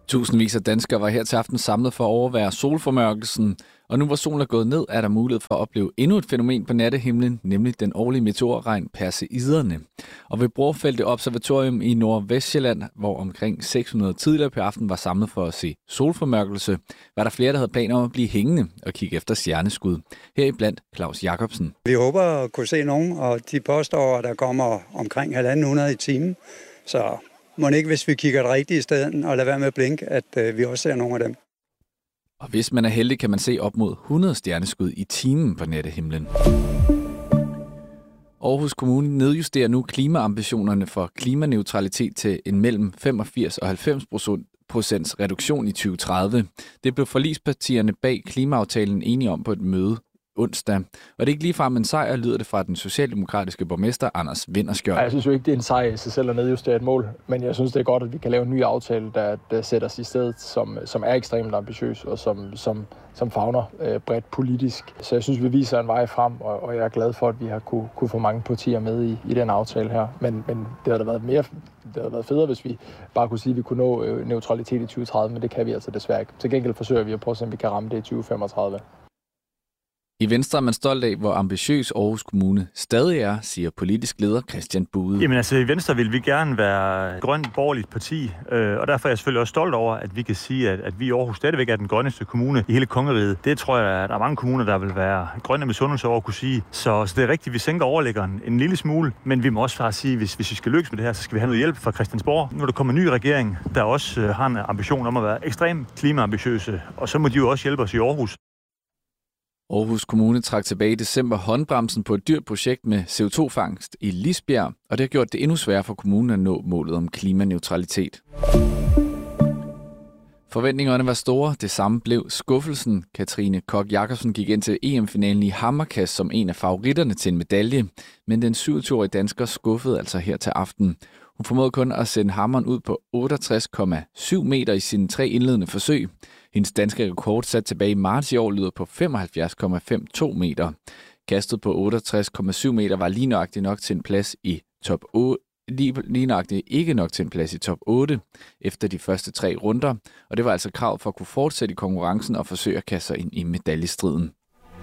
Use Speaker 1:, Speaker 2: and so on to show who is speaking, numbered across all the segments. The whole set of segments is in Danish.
Speaker 1: Tusindvis af danskere var her til aften samlet for at overvære solformørkelsen, og nu hvor solen er gået ned, er der mulighed for at opleve endnu et fænomen på nattehimlen, nemlig den årlige meteorregn Perseiderne. Og ved Brorfeldt Observatorium i Nordvestjylland, hvor omkring 600 tidligere på aften var samlet for at se solformørkelse, var der flere, der havde planer om at blive hængende og kigge efter stjerneskud. Heriblandt Claus Jacobsen.
Speaker 2: Vi håber at kunne se nogen, og de påstår, at der kommer omkring 1.500 i timen. Så må ikke, hvis vi kigger det rigtige sted og lader være med at blinke, at vi også ser nogle af dem.
Speaker 1: Og hvis man er heldig, kan man se op mod 100 stjerneskud i timen på nattehimlen. Aarhus Kommune nedjusterer nu klimaambitionerne for klimaneutralitet til en mellem 85 og 90% reduktion i 2030. Det blev forligspartierne bag klimaaftalen enige om på et møde onsdag. Og det er ikke ligefrem en sejr, lyder det fra den socialdemokratiske borgmester Anders Vinderskjold.
Speaker 3: Jeg synes jo ikke, det er en sejr i sig selv at nedjustere et mål, men jeg synes, det er godt, at vi kan lave en ny aftale, der sætter os i stedet, som er ekstremt ambitiøs og som favner bredt politisk. Så jeg synes, vi viser en vej frem, og jeg er glad for, at vi har kunne få mange partier med i den aftale her. Men det havde været federe, hvis vi bare kunne sige, at vi kunne nå neutralitet i 2030, men det kan vi altså desværre ikke. Til gengæld forsøger vi at prøve, om vi kan ramme det i 2035.
Speaker 1: I Venstre er man stolt af, hvor ambitiøs Aarhus Kommune stadig er, siger politisk leder Christian Bude.
Speaker 4: Jamen altså, i Venstre vil vi gerne være et grønt borgerligt parti, og derfor er jeg selvfølgelig også stolt over, at vi kan sige, at vi i Aarhus stadigvæk er den grønneste kommune i hele kongeriget. Det tror jeg, at der er mange kommuner, der vil være grønne misundelse over at kunne sige. Så det er rigtigt, vi sænker overliggeren en lille smule, men vi må også bare sige, hvis vi skal lykkes med det her, så skal vi have noget hjælp fra Christiansborg. Nu er der kommet en ny regering, der også har en ambition om at være ekstremt klimaambitiøse, og så må de jo også hjælpe os i Aarhus.
Speaker 1: Aarhus Kommune trak tilbage i december håndbremsen på et dyrt projekt med CO2-fangst i Lisbjerg, og det har gjort det endnu sværere for kommunen at nå målet om klimaneutralitet. Forventningerne var store, det samme blev skuffelsen. Katrine Koch Jacobsen gik ind til EM-finalen i hammerkast som en af favoritterne til en medalje, men den 27-årige dansker skuffede altså her til aften. Hun formåede kun at sende hammeren ud på 68,7 meter i sine 3 indledende forsøg. Hendes danske rekord sat tilbage i marts i år lyder på 75,52 meter. Kastet på 68,7 meter var lige nøjagtigt nok til en plads i top 8. Lige nøjagtigt ikke nok til en plads i top 8 efter de første 3 runder, og det var altså krav for at kunne fortsætte i konkurrencen og forsøge at kaste sig ind i medaljestriden.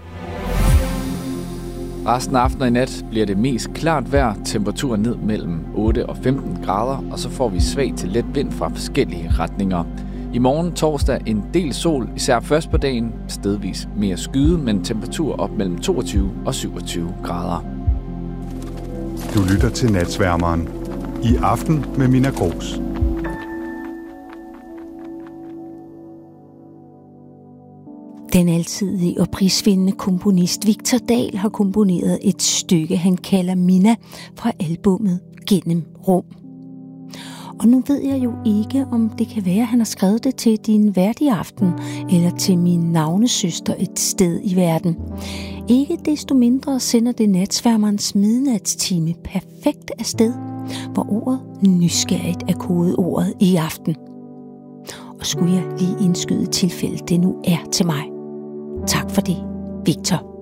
Speaker 1: Resten af aftenen og i nat bliver det mest klart vejr, temperaturen ned mellem 8 og 15 grader, og så får vi svag til let vind fra forskellige retninger. I morgen torsdag en del sol, især først på dagen, stedvis mere skyde, men temperatur op mellem 22 og 27 grader.
Speaker 5: Du lytter til Natsværmeren. I aften med Mina Gros.
Speaker 6: Den altidige og prisvindende komponist Victor Dahl har komponeret et stykke, han kalder Mina, fra albummet Gennem Rum. Og nu ved jeg jo ikke, om det kan være, at han har skrevet det til din værdige aften, eller til min navnesøster et sted i verden. Ikke desto mindre sender det Natsværmerens midnatstime perfekt afsted, hvor ordet nysgerrigt er kodeordet i aften. Og skulle jeg lige indskyde tilfælde, det nu er til mig. Tak for det, Victor.